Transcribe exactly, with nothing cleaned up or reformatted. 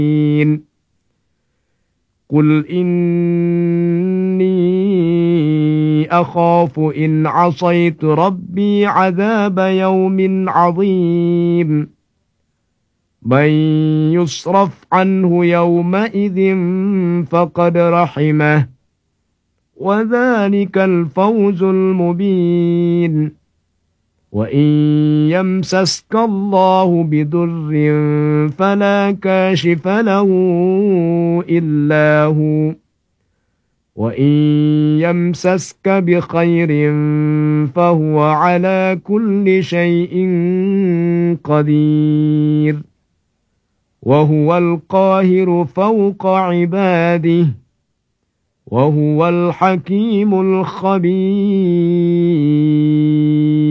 قل إني أخاف إن عصيت ربي عذاب يوم عظيم من يصرف عنه يومئذ فقد رحمه وذلك الفوز المبين وإن يمسسك الله بضر فلا كاشف له إلا هو وإن يمسسك بخير فهو على كل شيء قدير وهو القاهر فوق عباده وهو الحكيم الخبير.